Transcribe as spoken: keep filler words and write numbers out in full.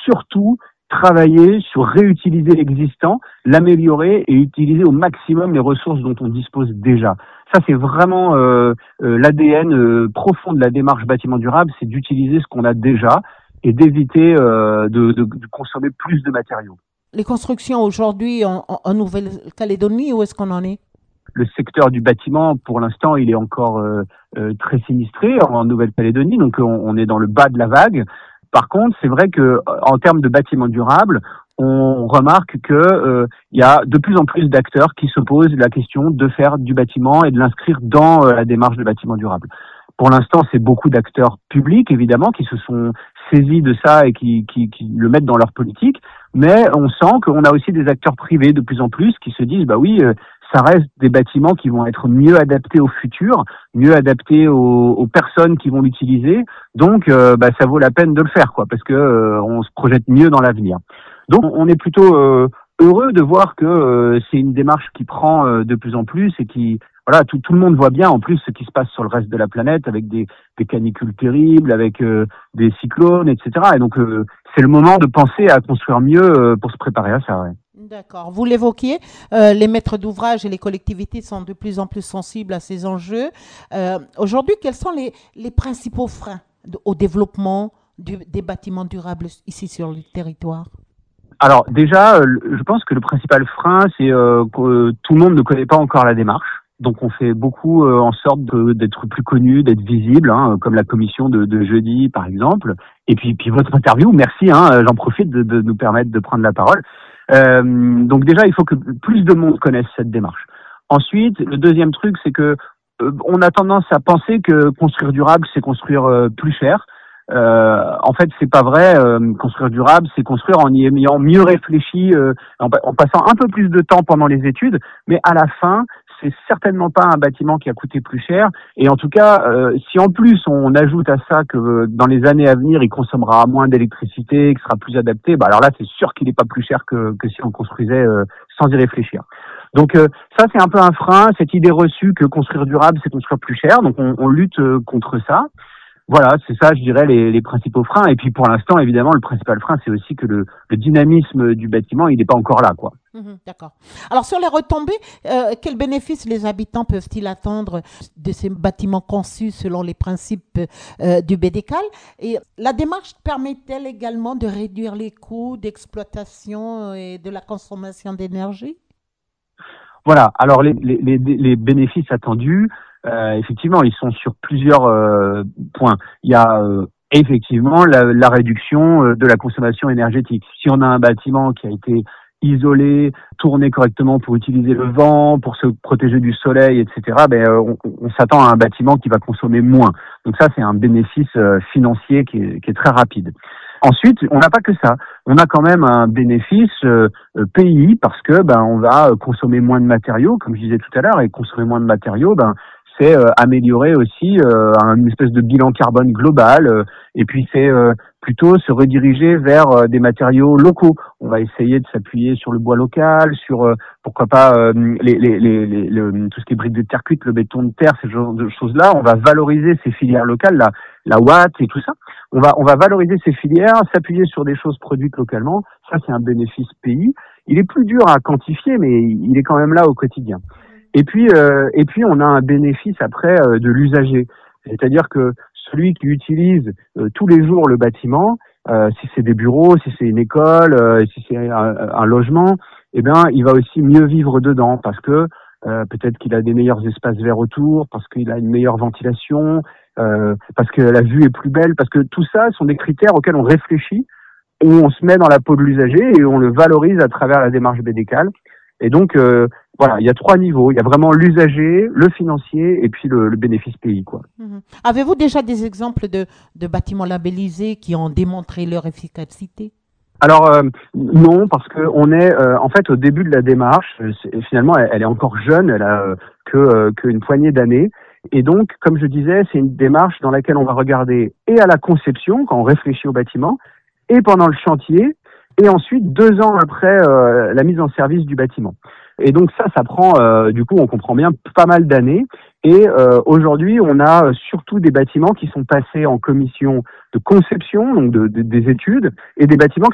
surtout travailler sur réutiliser l'existant, l'améliorer et utiliser au maximum les ressources dont on dispose déjà. Ça, c'est vraiment euh, euh, l'A D N euh, profond de la démarche bâtiment durable, c'est d'utiliser ce qu'on a déjà et d'éviter euh, de, de, de consommer plus de matériaux. Les constructions aujourd'hui en, en, en Nouvelle-Calédonie, où est-ce qu'on en est? Le secteur du bâtiment, pour l'instant, il est encore euh, euh, très sinistré en Nouvelle-Calédonie, donc on, on est dans le bas de la vague. Par contre, c'est vrai que en termes de bâtiment durable, on remarque que euh, il y a de plus en plus d'acteurs qui se posent la question de faire du bâtiment et de l'inscrire dans euh, la démarche de bâtiment durable. Pour l'instant, c'est beaucoup d'acteurs publics, évidemment, qui se sont saisis de ça et qui, qui, qui le mettent dans leur politique. Mais on sent qu'on a aussi des acteurs privés de plus en plus qui se disent, bah oui, euh, ça reste des bâtiments qui vont être mieux adaptés au futur, mieux adaptés aux, aux personnes qui vont l'utiliser. Donc, euh, bah, ça vaut la peine de le faire, quoi, parce que euh, on se projette mieux dans l'avenir. Donc, on est plutôt euh, heureux de voir que euh, c'est une démarche qui prend euh, de plus en plus et qui, voilà, tout, tout le monde voit bien en plus ce qui se passe sur le reste de la planète avec des, des canicules terribles, avec euh, des cyclones, et cetera. Et donc, euh, c'est le moment de penser à construire mieux euh, pour se préparer à ça. Ouais. D'accord. Vous l'évoquiez, euh, les maîtres d'ouvrage et les collectivités sont de plus en plus sensibles à ces enjeux. Euh, aujourd'hui, quels sont les, les principaux freins de- au développement du- des bâtiments durables ici sur le territoire? Alors déjà, euh, je pense que le principal frein, c'est euh, que tout le monde ne connaît pas encore la démarche. Donc on fait beaucoup euh, en sorte de- d'être plus connu, d'être visible, hein, comme la commission de, de jeudi par exemple. Et puis, puis votre interview, merci, hein, j'en profite de, de nous permettre de prendre la parole. Euh, donc déjà, il faut que plus de monde connaisse cette démarche. Ensuite, le deuxième truc, c'est que euh, on a tendance à penser que construire durable, c'est construire euh, plus cher. Euh, en fait, c'est pas vrai. Euh, construire durable, c'est construire en y ayant mieux réfléchi, euh, en, en passant un peu plus de temps pendant les études. Mais à la fin, c'est certainement pas un bâtiment qui a coûté plus cher. Et en tout cas, euh, si en plus on ajoute à ça que euh, dans les années à venir, il consommera moins d'électricité, qu'il sera plus adapté, bah alors là, c'est sûr qu'il n'est pas plus cher que, que si on construisait euh, sans y réfléchir. Donc euh, ça, c'est un peu un frein, cette idée reçue que construire durable, c'est construire plus cher. Donc on, on lutte euh, contre ça. Voilà, c'est ça, je dirais, les, les principaux freins. Et puis pour l'instant, évidemment, le principal frein, c'est aussi que le, le dynamisme du bâtiment, il n'est pas encore là, quoi. Mhm, d'accord. Alors, sur les retombées, euh, quels bénéfices les habitants peuvent-ils attendre de ces bâtiments conçus selon les principes euh, du B D C A L? Et la démarche permet-elle également de réduire les coûts d'exploitation et de la consommation d'énergie? Voilà. Alors les, les, les, les bénéfices attendus, euh, effectivement, ils sont sur plusieurs euh, points. Il y a euh, effectivement la, la réduction euh, de la consommation énergétique. Si on a un bâtiment qui a été isolé, tourné correctement pour utiliser le vent, pour se protéger du soleil, et cetera, ben, euh, on, on s'attend à un bâtiment qui va consommer moins. Donc ça, c'est un bénéfice euh, financier qui est, qui est très rapide. Ensuite, on n'a pas que ça. On a quand même un bénéfice euh, euh, P I parce que ben on va euh, consommer moins de matériaux, comme je disais tout à l'heure, et consommer moins de matériaux, ben c'est euh, améliorer aussi euh, une espèce de bilan carbone global, euh, et puis c'est euh, plutôt se rediriger vers euh, des matériaux locaux. On va essayer de s'appuyer sur le bois local, sur euh, pourquoi pas euh, les, les, les, les, le, tout ce qui est briques de terre cuite, le béton de terre, ces genres de choses-là. On va valoriser ces filières locales, la, la Watt et tout ça. On va, on va valoriser ces filières, s'appuyer sur des choses produites localement. Ça, c'est un bénéfice P I. Il est plus dur à quantifier, mais il est quand même là au quotidien. Et puis, euh, et puis, on a un bénéfice après euh, de l'usager. C'est-à-dire que celui qui utilise euh, tous les jours le bâtiment, euh, si c'est des bureaux, si c'est une école, euh, si c'est un, un logement, eh ben, il va aussi mieux vivre dedans parce que euh, peut-être qu'il a des meilleurs espaces verts autour, parce qu'il a une meilleure ventilation, euh, parce que la vue est plus belle, parce que tout ça sont des critères auxquels on réfléchit, où on se met dans la peau de l'usager et on le valorise à travers la démarche B D C A L. Et donc, euh, voilà, il y a trois niveaux. Il y a vraiment l'usager, le financier et puis le, le bénéfice P I, quoi. Mhm. Avez-vous déjà des exemples de, de bâtiments labellisés qui ont démontré leur efficacité? Alors euh, non, parce que on est euh, en fait au début de la démarche. C'est- Finalement, elle, elle est encore jeune, elle a euh, que euh, qu'une poignée d'années. Et donc, comme je disais, c'est une démarche dans laquelle on va regarder et à la conception, quand on réfléchit au bâtiment, et pendant le chantier, et ensuite deux ans après euh, la mise en service du bâtiment. Et donc ça, ça prend, euh, du coup, on comprend bien, pas mal d'années. Et euh, aujourd'hui, on a surtout des bâtiments qui sont passés en commission de conception, donc de, de- des études, et des bâtiments